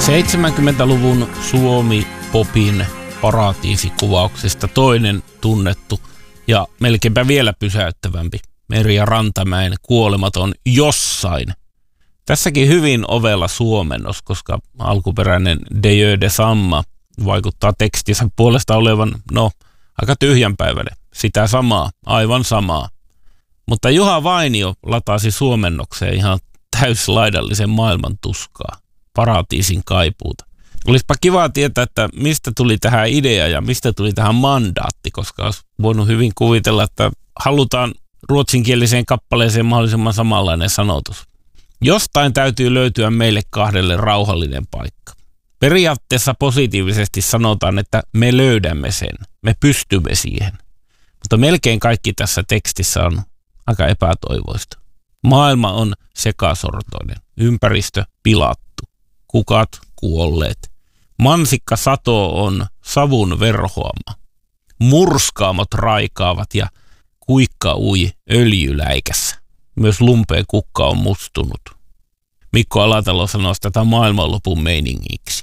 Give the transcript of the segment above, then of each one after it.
70-luvun Suomi-popin paratiisikuvauksista toinen tunnettu ja melkeinpä vielä pysäyttävämpi Merja Rantamäen Kuolematon jossain. Tässäkin hyvin ovella suomennos, koska alkuperäinen Dieu de Samma vaikuttaa tekstissä puolesta olevan, aika tyhjänpäiväinen. Sitä samaa, aivan samaa. Mutta Juha Vainio latasi suomennokseen ihan täyslaidallisen maailman tuskaa, paratiisin kaipuuta. Olisipa kiva tietää, että mistä tuli tähän idea ja mistä tuli tähän mandaatti, koska olisi voinut hyvin kuvitella, että halutaan ruotsinkieliseen kappaleeseen mahdollisimman samanlainen sanotus. Jostain täytyy löytyä meille kahdelle rauhallinen paikka. Periaatteessa positiivisesti sanotaan, että me löydämme sen, me pystymme siihen. Mutta melkein kaikki tässä tekstissä on aika epätoivoista. Maailma on sekasortoinen, ympäristö pilattu, kukat kuolleet. Mansikka sato on savun verhoama. Murskaamot raikaavat ja kuikka ui öljyläikässä. Myös lumpeen kukka on mustunut. Mikko Alatalo sanoo tätä maailmanlopun meiningiksi.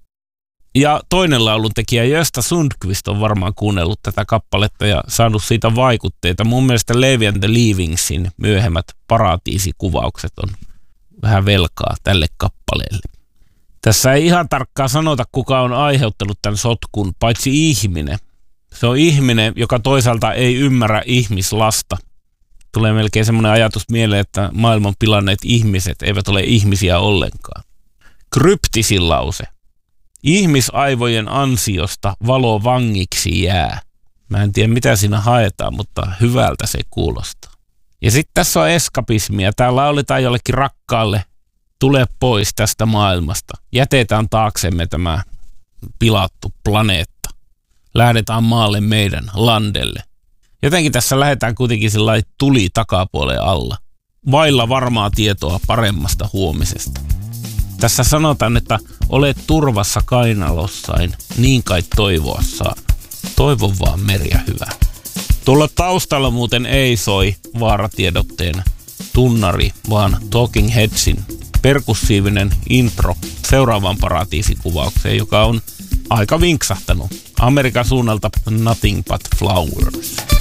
Ja toinen lauluntekijä Gösta Sundqvist on varmaan kuunnellut tätä kappaletta ja saanut siitä vaikutteita. Mun mielestä Levi and the Leavingsin myöhemmät paratiisikuvaukset on vähän velkaa tälle kappaleelle. Tässä ei ihan tarkkaan sanota, kuka on aiheuttanut tämän sotkun, paitsi ihminen. Se on ihminen, joka toisaalta ei ymmärrä ihmislasta. Tulee melkein semmoinen ajatus mieleen, että maailman pilanneet ihmiset eivät ole ihmisiä ollenkaan. Kryptisin lause. Ihmisaivojen ansiosta valo vangiksi jää. Mä en tiedä mitä siinä haetaan, mutta hyvältä se kuulostaa. Ja sitten tässä on eskapismia. Täällä lauletaan jollekin rakkaalle, tule pois tästä maailmasta. Jätetään taaksemme tämä pilattu planeetta. Lähdetään maalle meidän landelle. Jotenkin tässä lähdetään kuitenkin sellainen tuli takapuoleen alla. Vailla varmaa tietoa paremmasta huomisesta. Tässä sanotaan, että olet turvassa kainalossain, niin kai toivoa saan. Toivon vaan Merja hyvä. Tuolla taustalla muuten ei soi vaaratiedotteen tunnari, vaan Talking Headsin perkussiivinen intro seuraavaan paratiisikuvaukseen, joka on aika vinksahtanut. Amerikan suunnalta Nothing But Flowers.